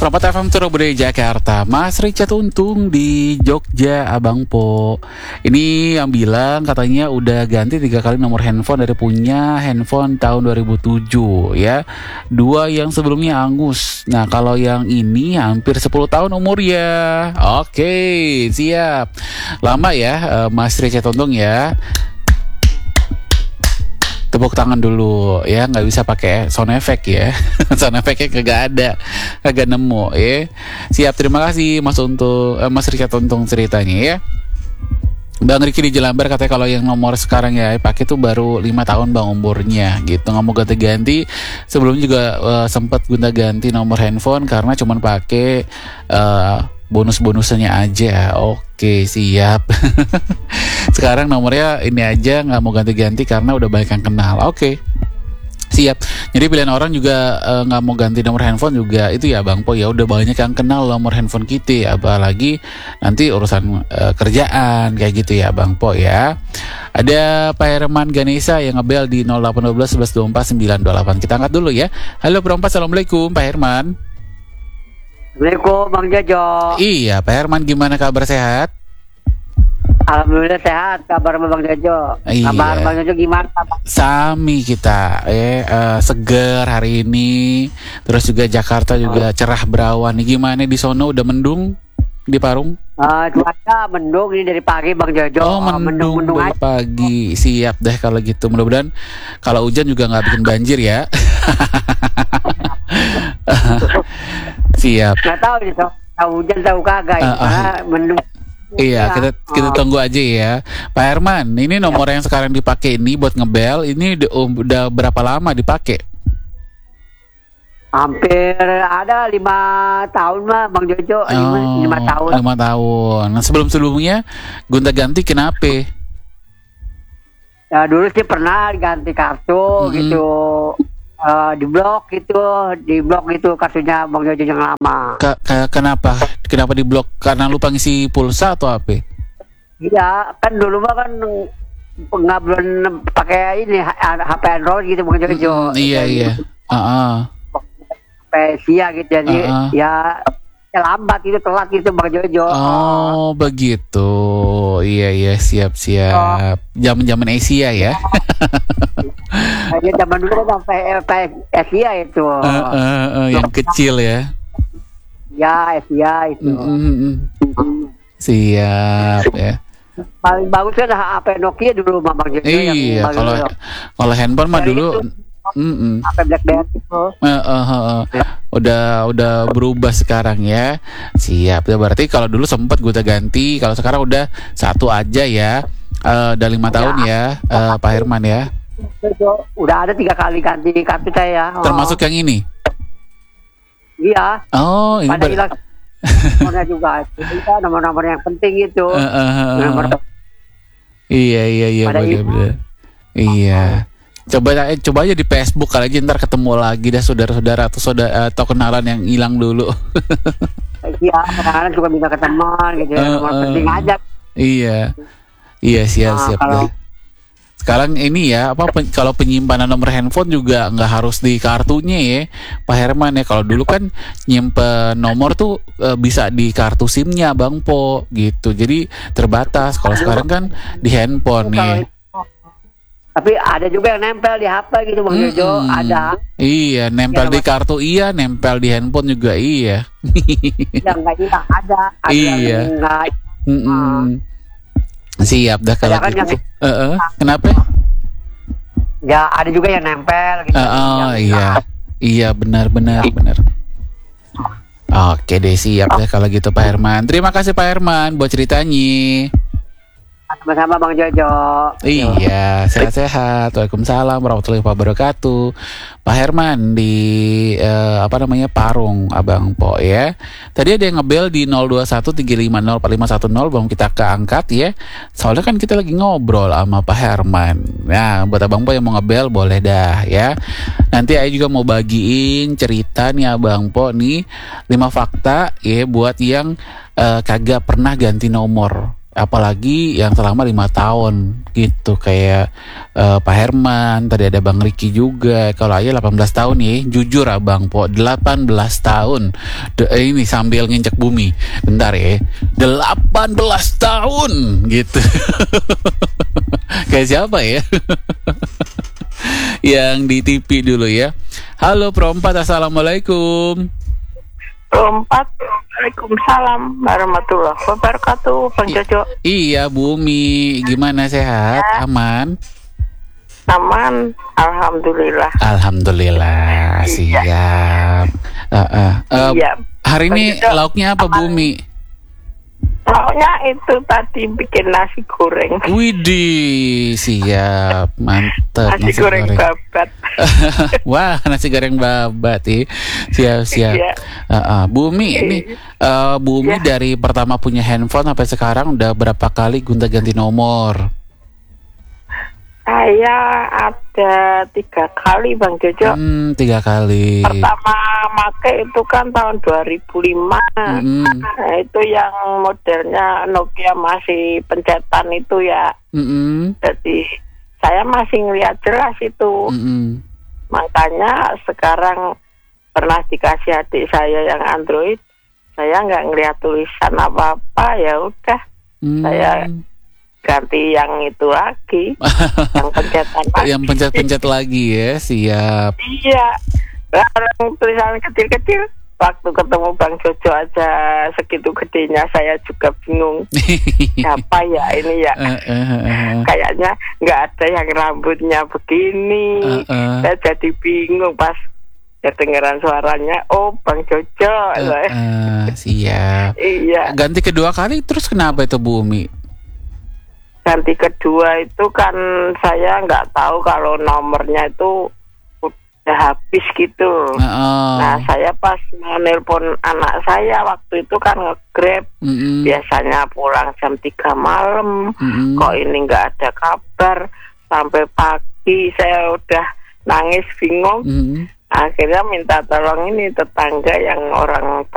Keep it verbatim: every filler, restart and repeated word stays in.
Perempat F M Surabaya Jakarta, Mas Richard Untung di Jogja, Abang Po. Ini yang bilang katanya udah ganti tiga kali nomor handphone dari punya handphone tahun dua ribu tujuh ya. Dua yang sebelumnya angus. Nah kalau yang ini hampir sepuluh tahun umurnya. Oke, siap. Lama ya Mas Richard Untung ya. Tepuk tangan dulu ya, nggak bisa pakai sound effect ya. Sound effectnya kagak ada, kagak nemu ya. Siap, terima kasih Mas Untung, eh, Mas Richard Untung ceritanya ya. Bang Riki di Jelambar katanya kalau yang nomor sekarang ya pakai tuh baru lima tahun bang umurnya gitu, nggak mau ganti-ganti. Sebelumnya juga uh, sempat gonta-ganti nomor handphone karena cuman pakai uh, bonus-bonusnya aja. Oke, siap. Sekarang nomornya ini aja, nggak mau ganti-ganti karena udah banyak yang kenal. Oke, siap. Jadi pilihan orang juga nggak uh, mau ganti nomor handphone juga itu ya Bang Po ya, udah banyak yang kenal nomor handphone kita, apalagi nanti urusan uh, kerjaan kayak gitu ya Bang Po ya. Ada Pak Herman Ganesha yang ngebel di nol delapan satu dua satu dua empat sembilan dua delapan. Kita angkat dulu ya. Halo Bro empat, assalamualaikum Pak Herman. Assalamualaikum Bang Jojo. Iya Pak Herman, gimana kabar, sehat? Alhamdulillah sehat, kabar Bang Jojo. Iya. Kabar Bang Jojo gimana? Sami kita, eh uh, seger hari ini. Terus juga Jakarta juga cerah berawan. Nih gimana di sono, udah mendung di Parung? Uh, cuaca mendung ini dari pagi Bang Jojo. Oh mendung, mendung, mendung dari aja. pagi. Siap deh kalau gitu. Mudah-mudahan kalau hujan juga nggak bikin banjir ya. Siap. Nggak tahu nih, tahu hujan tahu kagak. Uh, uh. Karena mendung. Iya, kita kita tunggu aja ya, Pak Herman. Ini nomor yang sekarang dipakai ini buat ngebel, ini udah, udah berapa lama dipakai? Hampir ada lima tahun mah Bang Jojo. Lima, Oh, lima tahun. Lima tahun. Nah sebelum sebelumnya gonta-ganti kenapa? Ya, dulu sih pernah ganti kartu Mm-hmm. gitu. Uh, di blok gitu, di blok gitu kartunya Bang Jojo yang lama. Ka- ka- kenapa? Kenapa diblok? Karena lupa ngisi pulsa atau apa? Iya, kan dulu mah kan nggak belum pakai ini H P Android gitu Bang Jojo. Mm, iya iya. Uh-uh. H P Sia gitu, jadi Uh-uh. ya, ya lambat gitu, telat gitu Bang Jojo. Oh begitu. Iya iya, siap siap. Zaman-zaman Asia ya. Jadi zaman dulu kan sampai Asia itu. Uh, uh, uh, yang kecil ya. Ya Asia itu. Mm-mm. Siap ya. Paling bagus kan H P Nokia dulu Bang Jojo. Iya, kalau kalau handphone mah dulu mm-mm. H P BlackBerry itu. Uh, uh, uh, uh. udah udah berubah sekarang ya. Siap ya, berarti kalau dulu sempat gue ganti, kalau sekarang udah satu aja ya. Uh, udah lima tahun ya, uh, Pak Herman ya. Udah ada tiga kali ganti kartu saya. Oh. Termasuk yang ini. Iya. Oh, ini Pada ber- hilang nomornya juga. Itu nomor-nomor yang penting itu. Uh, uh, uh, uh. Nomor Iya iya iya Pada benar-benar. Iya. Coba eh, coba aja di Facebook kali aja ntar ketemu lagi dah saudara-saudara atau saudara atau kenalan yang hilang dulu. Iya, kadang-kadang juga bisa ketemu gitu ya. Uh, Nomor uh. penting aja. Iya. Iya siap Nah, siap kalau- deh. Sekarang ini ya apa pen- kalau penyimpanan nomor handphone juga nggak harus di kartunya ya Pak Herman ya. Kalau dulu kan nyimpen nomor tuh e, bisa di kartu SIM-nya Bang Po gitu. Jadi terbatas. Kalau sekarang kan di handphone nih. Tapi ada juga yang nempel di H P gitu Bang Jojo. Mm-mm. Ada. Iya, nempel Ya, di kartu iya, nempel di handphone juga iya. Yang nggak hilang ada. Ada Iya. yang nggak. Mm-mm. Siap dah kalau Ada kan gitu. yang- Eh, eh, kenapa? Ya ada juga yang nempel gitu. Eh, oh Yang- iya, iya benar-benar benar. Oke deh, siap deh kalau gitu Pak Herman. Terima kasih Pak Herman buat ceritanya. Sama-sama Bang Jojo. Iya, sehat-sehat. Waalaikumsalam warahmatullahi wabarakatuh. Pak Herman di eh, apa namanya Parung, Abang Po ya. Tadi ada yang ngebel di nol dua satu tiga lima nol empat lima satu nol, belum kita keangkat ya. Soalnya kan kita lagi ngobrol sama Pak Herman. Nah, buat Abang Po yang mau ngebel boleh dah ya. Nanti saya juga mau bagiin cerita nih Abang Po nih lima fakta ya buat yang eh, kagak pernah ganti nomor. apalagi yang selama lima tahun gitu kayak uh, Pak Herman, tadi ada Bang Riki juga. Kalau Ayah delapan belas tahun nih, jujur Abang Po, delapan belas tahun. De, eh, ini sambil nginjek bumi. Bentar ya. delapan belas tahun gitu. Kayak siapa ya? Yang di T V dulu ya. Halo Pro empat, assalamualaikum. Pro empat, waalaikumsalam warahmatullahi wabarakatuh, Bang Jojo. I- iya Bumi, gimana, sehat, ya. Aman? Aman, alhamdulillah. Alhamdulillah, siap. Uh, uh. Uh, iya. Hari ini Jojo, lauknya apa, aman. Bumi? Lauknya itu tadi bikin nasi goreng. Widih, siap, mantep. Nasi, nasi goreng, goreng babat. Wah, nasi goreng babat ya. Siap, siap. Iya. Uh, uh. Bumi, ini uh, Bumi iya. Dari pertama punya handphone sampai sekarang udah berapa kali gonta-ganti nomor? Saya ada tiga kali, Bang Jojo. Hmm, tiga kali. Pertama make itu kan tahun dua ribu lima. Mm-hmm. Nah, itu yang modelnya Nokia masih pencetan itu ya. Mm-hmm. Jadi saya masih ngeliat jelas itu. Mm-hmm. Makanya sekarang pernah dikasih adik saya yang Android, saya nggak ngeliat tulisan apa-apa, ya udah. Mm. Saya ganti yang itu lagi, yang pencetan lagi. Yang pencet-pencet lagi ya, siap. Iya, larang tulisan kecil-kecil. Waktu ketemu Bang Jojo aja segitu gedenya, saya juga bingung. Siapa ya ini ya? Uh, uh, uh. Kayaknya nggak ada yang rambutnya begini. Uh, uh. Saya jadi bingung pas kedengeran suaranya. Oh, Bang Jojo. Uh, uh, siap. Iya. Ganti kedua kali, terus kenapa itu Bu Umi? Ganti kedua itu kan saya nggak tahu kalau nomornya itu udah habis gitu. Oh. Nah saya pas mau nelpon anak saya waktu itu kan nge-grab, mm-hmm. biasanya pulang jam tiga malam, mm-hmm. kok ini nggak ada kabar sampai pagi. Saya udah nangis bingung, mm-hmm. akhirnya minta tolong ini tetangga yang orang